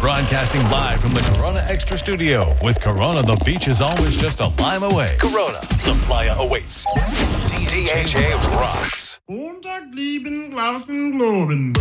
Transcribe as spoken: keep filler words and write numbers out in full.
Broadcasting live from the Corona Extra Studio. With Corona, the beach is always just a lime away. Corona, the playa awaits. D H A rocks. Montag lieben Glauben globen.